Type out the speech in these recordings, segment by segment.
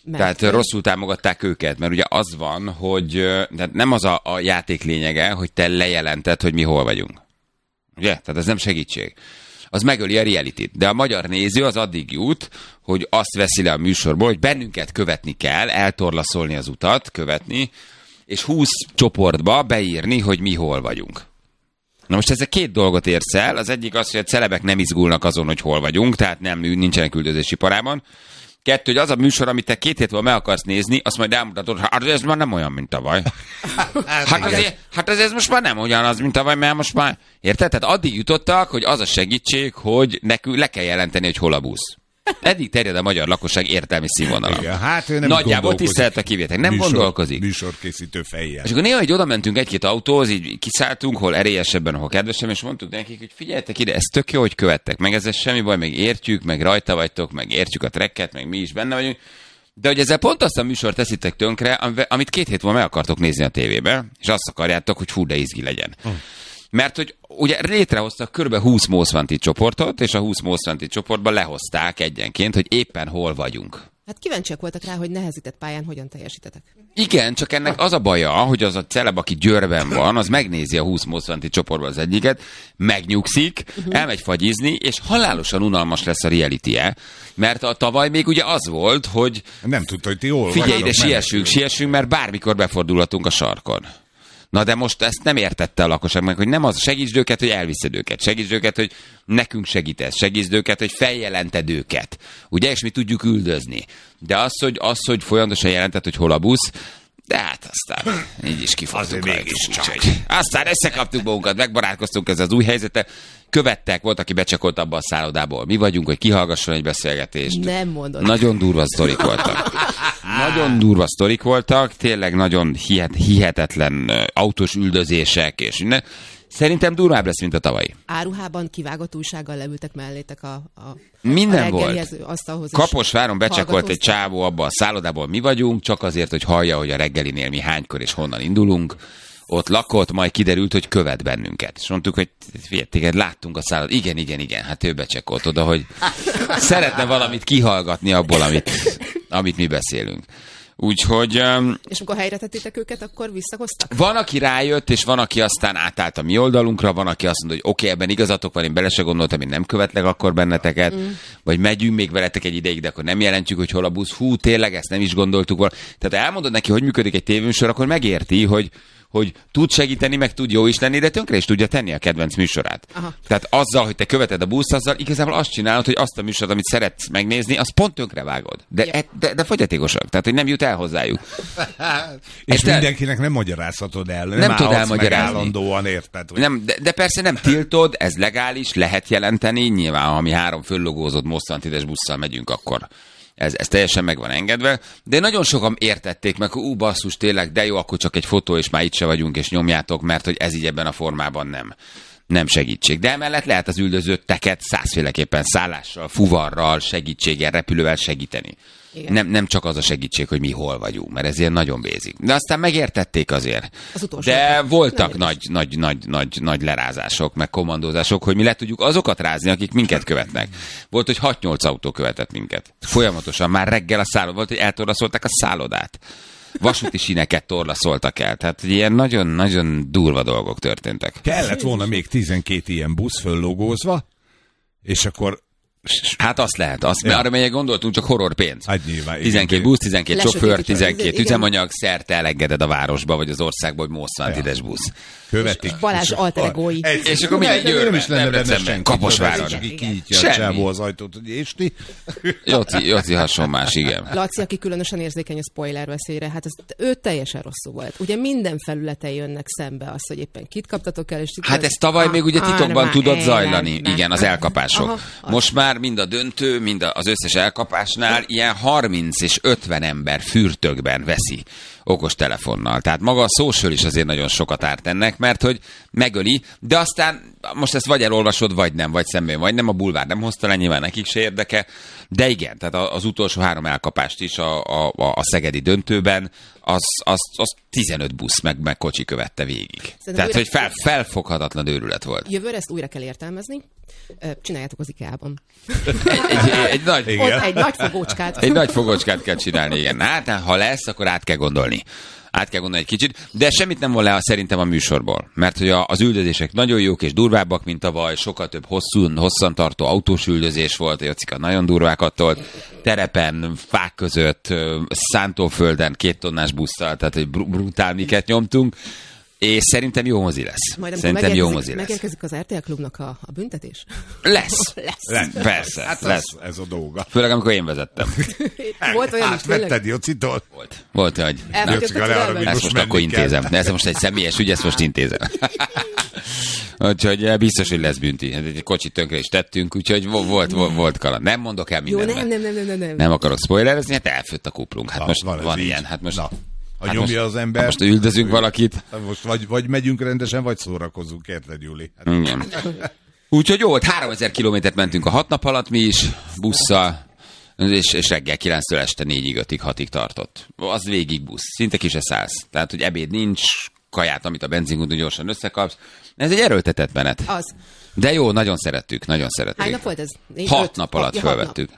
Tehát rosszul támogatták őket, mert ugye az van, hogy tehát nem az a játék lényege, hogy te lejelented, hogy mi hol vagyunk. Ugye? Tehát ez nem segítség. Az megöli a realityt. De a magyar néző az addig jut, hogy azt veszi le a műsorból, hogy bennünket követni kell, eltorlaszolni az utat, követni, és 20 csoportba beírni, hogy mi hol vagyunk. Na most ezzel két dolgot érsz el. Az egyik az, hogy a celebek nem izgulnak azon, hogy hol vagyunk, tehát nincsenek üldözési parában. Kettő, hogy az a műsor, amit te 2 hét múlva meg akarsz nézni, azt majd elmutatod, hát ez már nem olyan, mint tavaly. Hát ez most már nem ugyanaz, mint tavaly, mert most már... Érted? Tehát addig jutottak, hogy az a segítség, hogy nekünk le kell jelenteni, hogy hol a busz. Eddig terjed a magyar lakosság értelmi színvonalon. Igen, hát ő nem nagyjából tisztelt a kivétek, nem gondolkozik. Műsorkészítő fejjel. És akkor néha, hogy oda mentünk 1-2 autóhoz, így kiszálltunk, hol erélyesebben, hol kedvesebben, és mondtuk nekik, hogy figyeljetek ide, ez tök jó, hogy követtek, meg ez semmi baj, meg értjük, meg rajta vagytok, meg értjük a trekket, meg mi is benne vagyunk. De hogy ezzel pont azt a műsort teszitek tönkre, amit 2 hét múlva meg akartok nézni a tévébe, és azt akarjátok, hogy fú, de izgi legyen. Mert hogy ugye létrehoztak kb. 20 Most Wanted csoportot, és a 20 Most Wanted csoportban lehozták egyenként, hogy éppen hol vagyunk. Hát kíváncsiak voltak rá, hogy nehezített pályán hogyan teljesítetek. Igen, csak ennek az a baja, hogy az a celeb, aki Győrben van, az megnézi a 20 Most Wanted csoportban az egyiket, megnyugszik, elmegy fagyizni, és halálosan unalmas lesz a reality-je, mert a tavaly még ugye az volt, hogy nem tudta, hogy ti hol figyelj ide, siessünk, mert bármikor befordulhatunk a sarkon. Na de most ezt nem értette a lakosság meg, hogy nem az, segítsd őket, hogy elviszed őket, segítsd őket, hogy nekünk segítesz, segítsd őket, hogy feljelented őket, ugye, és mi tudjuk üldözni. De az, hogy folyamatosan jelentett, hogy hol a busz, de hát aztán így is kifogtuk rajtuk. Aztán összekaptuk magunkat, megbarátkoztunk ezzel az új helyzettel, követtek, volt, aki becsekolt abba a szállodából. Mi vagyunk, hogy kihallgasson egy beszélgetést. Nem mondod. Nagyon durva sztorik voltak. Nagyon durva sztorik voltak, tényleg nagyon hihetetlen autós üldözések, és minden. Szerintem durvább lesz, mint a tavalyi. Áruhában kivágott újsággal leültek mellétek minden volt. Asztalhoz. Kaposváron becsekolt egy csávó abba a szállodából, mi vagyunk, csak azért, hogy hallja, hogy a reggelinél mi hánykor és honnan indulunk. Ott lakott, majd kiderült, hogy követ bennünket. És mondtuk, hogy téged láttunk a szállodában. Igen, hát ő becsekolt oda, hogy szeretne valamit kihallgatni abból, amit mi beszélünk. Úgyhogy... És amikor helyre tettétek őket, akkor visszahoztak? Van, aki rájött, és van, aki aztán átállt a mi oldalunkra, van, aki azt mondta, hogy oké, ebben igazatok van, én bele se gondoltam, én nem követlek akkor benneteket, vagy megyünk még veletek egy ideig, de akkor nem jelentjük, hogy hol a busz. Hú, tényleg ezt nem is gondoltuk volna. Tehát elmondod neki, hogy működik egy tévéműsor, akkor megérti, hogy tud segíteni, meg tud jó is lenni, de tönkre is tudja tenni a kedvenc műsorát. Aha. Tehát azzal, hogy te követed a buszt, azzal igazából azt csinálod, hogy azt a műsort, amit szeretsz megnézni, azt pont tönkre vágod. De fogyatékosak, tehát hogy nem jut el hozzájuk. És mindenkinek nem magyarázhatod el. Nem tud elmagyarázni. Állandóan érted. Hogy... Nem, de persze nem tiltod, ez legális, lehet jelenteni, nyilván, ha mi 3 föllogózott Most Wanted-es busszal megyünk, akkor ez teljesen meg van engedve, de nagyon sokan értették meg, hogy basszus, tényleg, de jó, akkor csak egy fotó, és már itt se vagyunk, és nyomjátok, mert hogy ez így ebben a formában nem segítség. De emellett lehet az üldözötteket 100-féleképpen szállással, fuvarral, segítséggel, repülővel segíteni. Nem csak az a segítség, hogy mi hol vagyunk, mert ez ilyen nagyon basic. De aztán megértették azért. De voltak nagy lerázások, meg kommandózások, hogy mi le tudjuk azokat rázni, akik minket követnek. Volt, hogy 6-8 autó követett minket. Folyamatosan, már reggel a szállodát, volt, hogy eltorlaszolták a szállodát. Vasúti síneket torlaszoltak el. Tehát ilyen nagyon-nagyon durva dolgok történtek. Kellett volna még 12 ilyen busz föllogózva, és akkor... Hát azt lehet, mert arra melyek gondoltunk, csak horror pénz. Hát nyilván, 12 busz, 12 sofőr, 12 üzemanyag, szerte elengeded a városba, vagy az országba, hogy Most Wanted-es busz. Követik. Balázs alter egói. És akkor minden Győrben, Kaposváron. Kinyitja a csávó az ajtót, hogy és ti? Jóci hasonlás, igen. Laci, aki különösen érzékeny a spoiler veszélyre, hát ő teljesen rosszul volt. Ugye minden felületen jönnek szembe az, hogy éppen kit kaptatok el, és hát ez tavaly még ugye titokban tudott zajlani. Igen, az elkapások. Most már mind a döntő, mind az összes elkapásnál ilyen 30 és 50 ember fürtökben veszi okostelefonnal. Tehát maga a social is azért nagyon sokat árt ennek, mert hogy megöli, de aztán most ezt vagy elolvasod, vagy nem, vagy szemben, vagy nem, a bulvár nem hozta le, nyilván nekik se érdeke, de igen, tehát az utolsó 3 elkapást is a szegedi döntőben, az 15 busz meg kocsi követte végig. Szerintem tehát, hogy felfoghatatlan őrület volt. Jövőre ezt újra kell értelmezni, csináljátok az IKEA-ban. Egy nagy... Ott egy nagy fogócskát. Egy nagy fogócskát kell csinálni, igen. Hát, ha lesz, akkor át kell gondolni. Át kell gondolni egy kicsit, de semmit nem von le szerintem a műsorból. Mert hogy az üldözések nagyon jók és durvábbak, mint tavaly, sokkal több hosszantartó autós üldözés volt, Jocika nagyon durvákat tolt, terepen, fák között, szántóföldön 2 tonnás busszal, tehát egy brutál miket nyomtunk, és szerintem jó mozi lesz. Majd szerintem jó mozi lesz. Megérkezik az RTL Klubnak a büntetés? Lesz. Persze. Hát lesz. Ez a dolga. Főleg, amikor én vezettem. Volt olyan is tényleg? Átvetted Jocitól? Volt, hogy... Ezt most akkor intézem. Ez most egy személyes ügy, ezt most intézem. Úgyhogy biztos, hogy lesz bünti. Egy kocsit tönkre is tettünk, úgyhogy volt kaland. Nem mondok el mindent. Nem. Nem akarok spoilerezni, hát elfőtt a kuplunk. Hát most van ilyen. Hát most... Ha nyomja az ember... Most üldözünk valakit. Most vagy megyünk rendesen, vagy szórakozunk, érted, Júli? Hát. Igen. Úgyhogy jó volt, 3000 kilométert mentünk a 6 nap alatt mi is, busszal, és reggel 9-től este 4-ig, 5-ig, 6-ig tartott. Az végig busz, szinte ki se szállsz. Tehát, hogy ebéd nincs, kaját, amit a benzinkúton gyorsan összekapsz. Ez egy erőltetett menet. Az. De jó, nagyon szerettük. Hány nap volt ez? 6 nap alatt felvettük.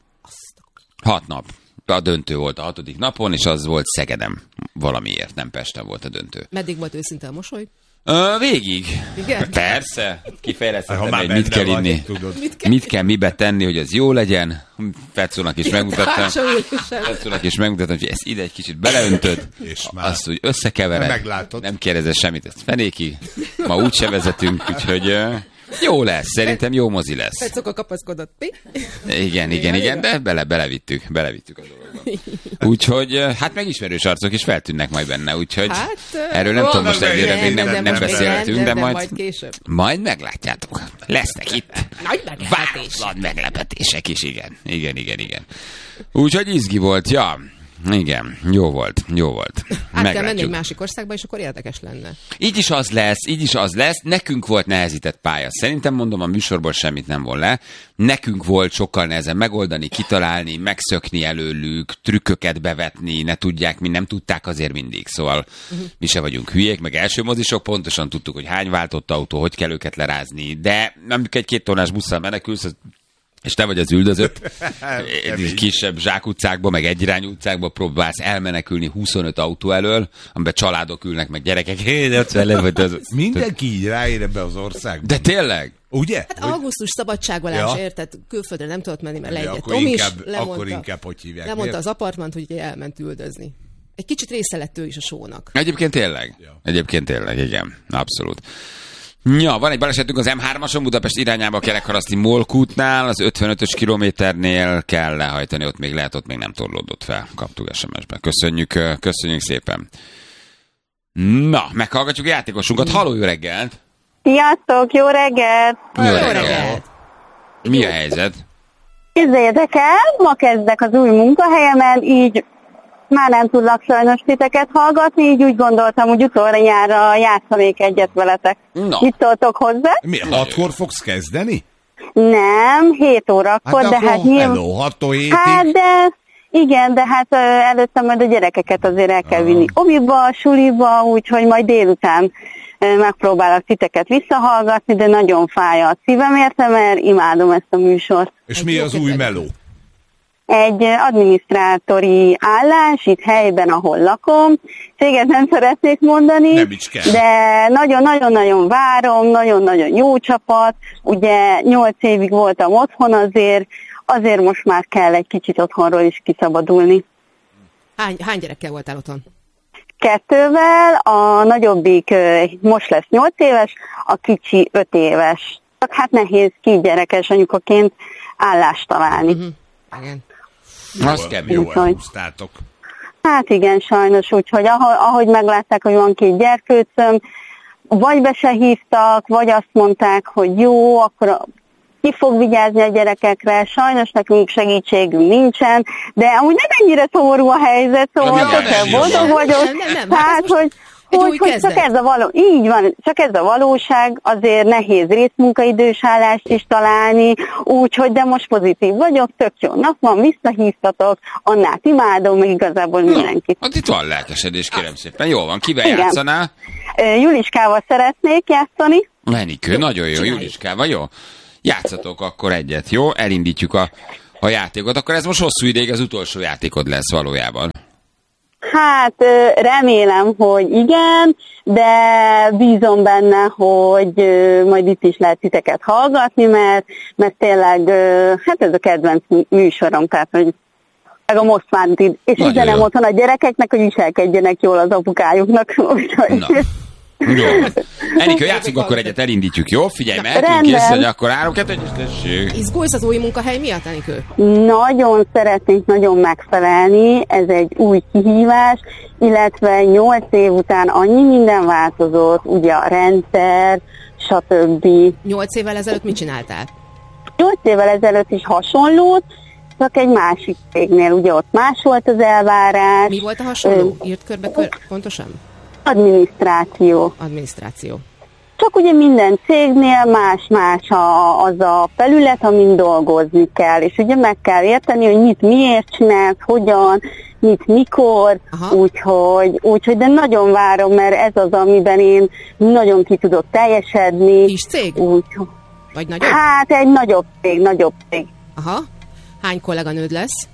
6 nap. A döntő volt a 6. napon, és az volt Szegedem valamiért, nem Pesten volt a döntő. Meddig volt őszinte a mosoly? Végig. Igen? Persze. Kifejlesztettem, hogy mit kell inni. Mit kell mibe tenni, hogy az jó legyen. Fecónak is megmutattam. Hogy ezt ide egy kicsit beleöntöd, és azt úgy összekevered. Nem kérdezed semmit, ezt fenéki. Ma úgyse vezetünk, úgyhogy... Jó lesz, szerintem jó mozi lesz. Fecóka kapaszkodott. Igen, de belevittük a dologba. Úgyhogy, hát megismerős arcok is feltűnnek majd benne, úgyhogy erről nem tudom most egyre, még nem beszélhetünk, de majd később. Majd meglátjátok. Lesznek itt Nagy meglepetések is, igen. Úgyhogy izgi volt, ja. Igen, jó volt. Át kell menni egy másik országba, és akkor érdekes lenne. Így is az lesz. Nekünk volt nehezített pálya. Szerintem mondom, a műsorból semmit nem von le. Nekünk volt sokkal nehezebb megoldani, kitalálni, megszökni előlük, trükköket bevetni, ne tudják, mi nem tudták azért mindig. Szóval mi se vagyunk hülyék, meg első mozisok, pontosan tudtuk, hogy hány váltott autó, hogy kell őket lerázni. De amikor egy 2 tonnás busszal menekülsz, és te vagy az üldözött, kisebb zsákutcákba, meg egyirányú utcákba próbálsz elmenekülni 25 autó elől, amiben családok ülnek, meg gyerekek. Mindenki így ráér ebbe az országba. De tényleg? Ugye? Hát augusztus szabadságolás, érted? Külföldre nem tudott menni, mert lejjett. Akkor inkább, hogy hívják. Lemondta az apartmant, hogy elment üldözni. Egy kicsit része lett ő is a sónak. Egyébként tényleg, igen. Abszolút. Ja, van egy balesetünk az M3-ason, Budapest irányába a Kerekharaszti Molkútnál, az 55-ös kilométernél kell lehajtani, ott még nem torlódott fel, kaptuk SMS-ben. Köszönjük szépen. Na, meghallgatjuk a játékosunkat. Halló, jó reggelt! Sziasztok, jó reggelt! Jó reggelt! Mi a helyzet? Képzeljétek el, ma kezdek az új munkahelyemen, így már nem tudlak sajnos titeket hallgatni, így úgy gondoltam, hogy utoljára játszanék egyet veletek. No. Mit szóltok hozzá? Mi, 6-kor fogsz kezdeni? Nem, 7 órakor, hát de hát hello, 6-tól 7-ig? Hát de, igen, de hát előtte majd a gyerekeket azért el kell vinni oviba, suliba, úgyhogy majd délután megpróbálok titeket visszahallgatni, de nagyon fáj a szívem érte, mert imádom ezt a műsort. És mi az új meló? Egy adminisztrátori állás itt helyben, ahol lakom. Céget nem szeretnék mondani, de nagyon-nagyon várom, nagyon-nagyon jó csapat. Ugye 8 évig voltam otthon, azért most már kell egy kicsit otthonról is kiszabadulni. Hány gyerekkel voltál otthon? 2-vel, a nagyobbik most lesz 8 éves, a kicsi 5 éves. Hát nehéz 2 gyerekes anyukaként állást találni. Igen. Azt kell, jó elhúztátok. Hát igen, sajnos, úgyhogy ahogy meglátták, hogy van 2 gyerkőcöm, vagy be se hívtak, vagy azt mondták, hogy jó, akkor ki fog vigyázni a gyerekekre, sajnos nekünk segítségünk nincsen, de amúgy nem ennyire szomorú a helyzet, szóval tökéletesen boldog vagyok. Hát, hogy csak ez így van, csak ez a valóság, azért nehéz részmunkaidős állást is találni, úgyhogy de most pozitív vagyok, tök jó nap van, visszahívtatok, Annát imádom, meg igazából mindenkit. Hát itt van lelkesedés, kérem szépen. Jól van, kivel játszanál? Juliskával szeretnék játszani. Menikő, nagyon jó, Juliskával, jó? Játszatok akkor egyet, jó? Elindítjuk a játékot. Akkor ez most hosszú ideig az utolsó játékod lesz valójában. Hát remélem, hogy igen, de bízom benne, hogy majd itt is lehet titeket hallgatni, mert tényleg hát ez a kedvenc műsorom, tehát hogy meg a Moszkván, és üzenem otthon a gyerekeknek, hogy viselkedjenek jól az apukájuknak. Na. Jó. Enikő, játszunk akkor egyet, elindítjuk, jó? Figyelj, mehetünk, kész, hogy akkor 3-2-1, és tessék. Izgulsz az új munkahely miatt, Enikő? Nagyon szeretnénk nagyon megfelelni, ez egy új kihívás, illetve 8 év után annyi minden változott, ugye a rendszer, stb. 8 évvel ezelőtt mit csináltál? 8 évvel ezelőtt is hasonlót, csak egy másik cégnél, ugye ott más volt az elvárás. Mi volt a hasonló? Írt körbe pontosan? Adminisztráció. Csak ugye minden cégnél más-más az a felület, amin dolgozni kell, és ugye meg kell érteni, hogy mit miért csinálsz, hogyan, mit mikor, úgyhogy de nagyon várom, mert ez az, amiben én nagyon ki tudok teljesedni. Kis cég? Vagy nagyobb? Hát egy nagyobb cég. Aha. Hány kolléganőd lesz?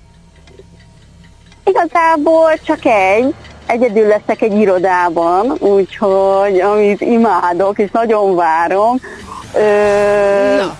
Igazából csak egyedül leszek egy irodában, úgyhogy amit imádok, és nagyon várom. Na,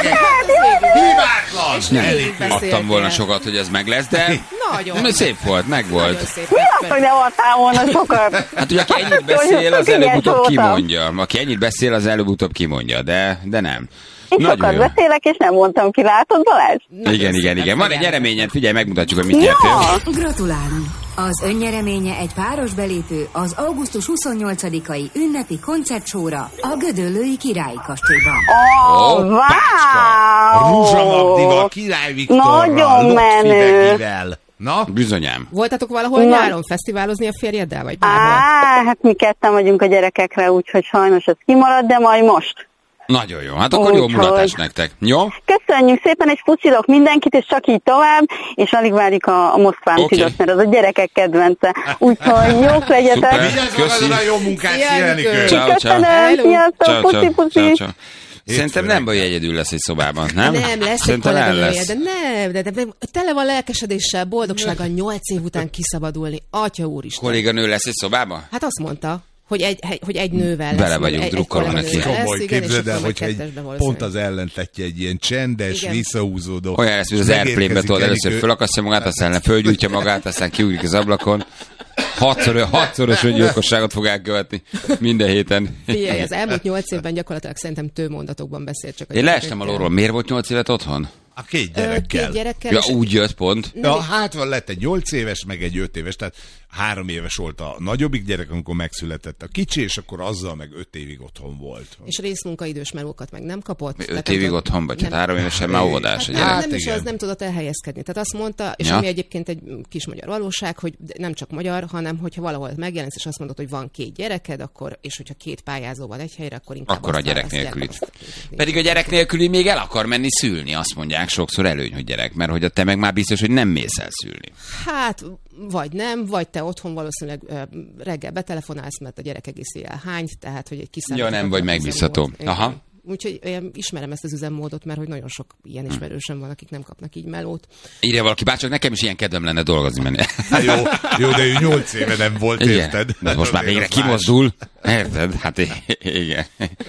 hibátlan! Adtam volna sokat, hogy ez meg lesz, de nagyon szép volt, meg volt. Mi az, hogy nem adtál volna sokat? Hát ugye, aki ennyit beszél, az előbb-utóbb kimondja. Aki ennyit beszél, az előbb-utóbb kimondja, de nem. Én sokat beszélek, és nem mondtam ki, látod, Balázs? Igen. Van egy nyereményed, figyelj, megmutatjuk, hogy mit nyertél. Gratulálunk! Az önnyereménye egy páros belépő az augusztus 28-ai ünnepi koncertsóra a Gödöllői Királyi Kastélyban. Wow! Ruzsa Magdival, Király Viktorral, nagyon menő. Na? Bizonyám. Voltatok valahol nyáron fesztiválozni a férjeddel, vagy bárhol? Hát mi ketten vagyunk a gyerekekre, úgyhogy sajnos ez kimarad, de majd most. Nagyon jó, hát akkor jó mulatás nektek. Jó? Köszönjük szépen, és puszilok mindenkit, és csak így tovább, és alig várjuk a Moszkván Tidot, mert az a gyerekek kedvence. Úgyhogy jók legyetek. Vigyázz magadra, jó munkát, Enikő! Köszönöm, sziasztok, puszi. Szerintem nem baj, egyedül lesz egy szobában, nem? Nem, lesz egy kolléganője, de tele van lelkesedéssel, boldogsággal 8 év után kiszabadulni. Atya úristen. Kolléganő lesz egy szobában? Hát azt mondta, hogy egy nővel lesz. Bele vagyunk drukkolva neki. Komoly, képzeld el, hogyha pont az ellentetje egy ilyen csendes, visszahúzódó. Olyan lesz, hogy az Airplane-be tudod, először fölakasztja magát, aztán fölgyújtja magát, aztán kiugrik az ablakon. Hatszoros öngyilkosságot fog elkövetni minden héten. Figyelj, az elmúlt 8 évben gyakorlatilag szerintem mondatokban beszélt csak. Én leestem alulról. Miért volt 8 évet otthon? A 2 gyerekkel. 2 gyerekkel. Ja, úgy jött pont. Ja, hát van, lett egy 8 éves, meg egy 5 éves, tehát 3 éves volt a nagyobbik gyerek, amikor megszületett a kicsi, és akkor azzal meg 5 évig otthon volt. És részmunkaidős melókat meg nem kapott. 5 évig otthon vagy, hát 3 évesen már óvodás a gyerek. Nem is az, nem tudott elhelyezkedni. Tehát azt mondta, és ami egyébként egy kis magyar valóság, hogy nem csak magyar, hanem hogyha valahol megjelensz, és azt mondod, hogy van 2 gyereked, akkor, és hogyha 2 pályázó van egy helyre, akkor inkább akkor a gyerek nélküli. Pedig a gyerek nélküli még el akar menni szülni, azt mondják sokszor előny, hogy gyerek, mert hogy te meg már biztos, hogy nem mész el szülni. Hát, vagy nem, vagy te otthon valószínűleg reggel betelefonálsz, mert a gyerek egész éjjel hányt, tehát hogy egy kiszállítás. Ja, nem vagy megbízható. Aha. Úgyhogy én ismerem ezt az üzemmódot, mert hogy nagyon sok ilyen ismerősöm van, akik nem kapnak így melót. Írja valaki, bárcsak nekem is ilyen kedvem lenne dolgozni menni. Hát jó, de ő 8 éve nem volt, érted? De most már végre kimozdul. Érted? Hát igen.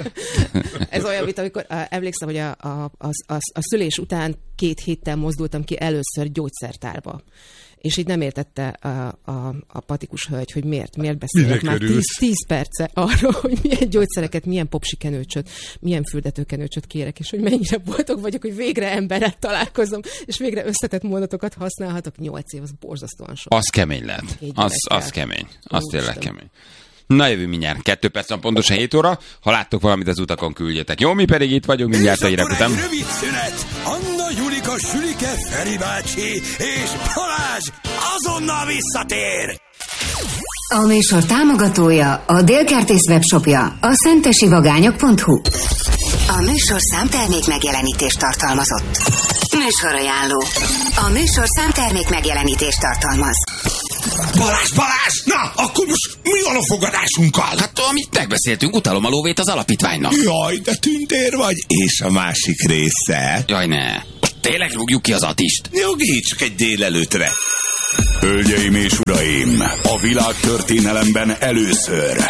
Ez olyan, mint amikor emlékszem, hogy a szülés után 2 héttel mozdultam ki először gyógyszertárba. És így nem értette a patikus hölgy, hogy miért beszélek már 10 perce arról, hogy milyen gyógyszereket, milyen popsikenőcsöt, milyen fürdetőkenőcsöt kérek, és hogy mennyire boldog vagyok, hogy végre emberrel találkozom, és végre összetett mondatokat használhatok. 8 év, az borzasztóan sok. Az kemény lehet. Az kemény. Az tényleg kemény. Na, jövő mindjárt. 2 perc van pontosan 7 óra. Ha láttok valamit az utakon, küldjetek. Jó, mi pedig itt vagyunk mindjárt a hírek után. Rövid szünet. Anna, Julika, Sülike, Feri bácsi és Balázs azonnal visszatér. A műsor támogatója a Délkertész webshopja, a szentesivagányok.hu. A műsor számtermék megjelenítést tartalmazott. Műsorajánló. A műsor számtermék megjelenítést tartalmaz. Balázs! Na, akkor most mi van a fogadásunkkal? Hát, amit megbeszéltünk, utalom a lóvét az alapítványnak. Jaj, de tündér vagy. És a másik része? Jaj, ne. Tényleg rúgjuk ki az Attist? Nyugi, csak egy délelőtre. Hölgyeim és uraim, a világtörténelemben először